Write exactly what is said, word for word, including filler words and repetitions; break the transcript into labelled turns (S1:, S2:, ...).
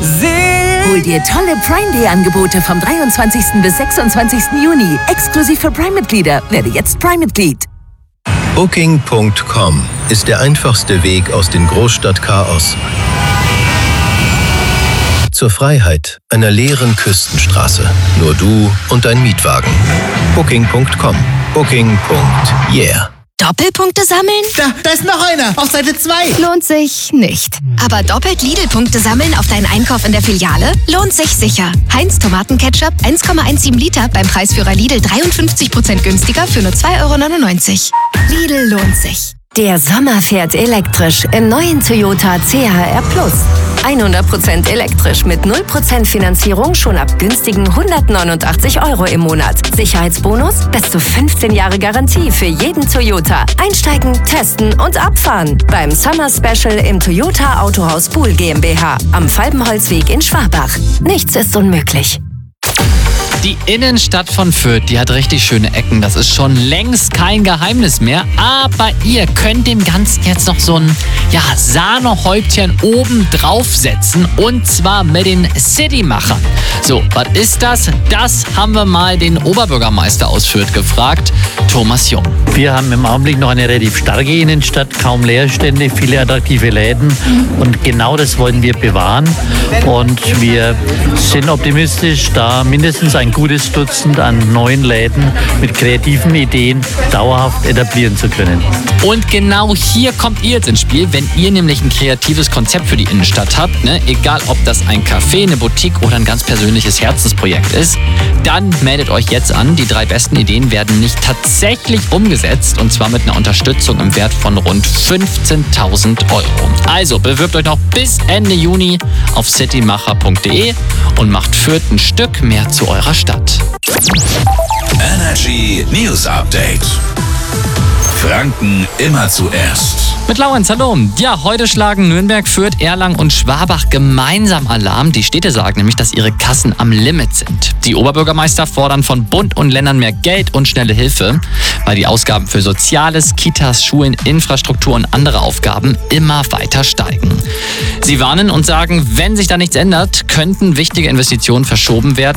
S1: Hol dir tolle Prime Day Angebote vom dreiundzwanzigsten bis sechsundzwanzigsten Juni. Exklusiv für Prime-Mitglieder. Werde jetzt Prime-Mitglied.
S2: Booking Punkt com ist der einfachste Weg aus dem Großstadtchaos zur Freiheit einer leeren Küstenstraße. Nur du und dein Mietwagen. Booking Punkt com. Booking. Yeah.
S3: Doppelpunkte sammeln?
S4: Da, da ist noch einer. Auf Seite zwei.
S3: Lohnt sich nicht. Aber doppelt Lidl-Punkte sammeln auf deinen Einkauf in der Filiale? Lohnt sich sicher. Heinz Tomatenketchup eins Komma siebzehn Liter beim Preisführer Lidl dreiundfünfzig Prozent günstiger für nur zwei Euro neunundneunzig. Lidl lohnt sich.
S5: Der Sommer fährt elektrisch im neuen Toyota C H R Plus. hundert Prozent elektrisch mit null Prozent Finanzierung schon ab günstigen hundertneunundachtzig Euro im Monat. Sicherheitsbonus? Bis zu fünfzehn Jahre Garantie für jeden Toyota. Einsteigen, testen und abfahren. Beim Summer Special im Toyota Autohaus Buhl GmbH am Falbenholzweg in Schwabach. Nichts ist unmöglich.
S6: Die Innenstadt von Fürth, die hat richtig schöne Ecken. Das ist schon längst kein Geheimnis mehr. Aber ihr könnt dem Ganzen jetzt noch so ein ja, Sahnehäubchen oben draufsetzen. Und zwar mit den Citymachern. So, was ist das? Das haben wir mal den Oberbürgermeister aus Fürth gefragt, Thomas Jung.
S7: Wir haben im Augenblick noch eine relativ starke Innenstadt, kaum Leerstände, viele attraktive Läden. Und genau das wollen wir bewahren. Und wir sind optimistisch, da mindestens ein gutes Dutzend an neuen Läden mit kreativen Ideen dauerhaft etablieren zu können.
S6: Und genau hier kommt ihr jetzt ins Spiel, wenn ihr nämlich ein kreatives Konzept für die Innenstadt habt, ne? Egal ob das ein Café, eine Boutique oder ein ganz persönliches Herzensprojekt ist, dann meldet euch jetzt an. Die drei besten Ideen werden nicht tatsächlich umgesetzt und zwar mit einer Unterstützung im Wert von rund fünfzehntausend Euro. Also bewirbt euch noch bis Ende Juni auf citymacher punkt de und macht Fürth ein Stück mehr zu eurer Stadt.
S8: Energy News Update. Franken immer zuerst.
S6: Mit Laurenz, hallo. Ja, heute schlagen Nürnberg, Fürth, Erlangen und Schwabach gemeinsam Alarm. Die Städte sagen nämlich, dass ihre Kassen am Limit sind. Die Oberbürgermeister fordern von Bund und Ländern mehr Geld und schnelle Hilfe, weil die Ausgaben für Soziales, Kitas, Schulen, Infrastruktur und andere Aufgaben immer weiter steigen. Sie warnen und sagen, wenn sich da nichts ändert, könnten wichtige Investitionen verschoben werden.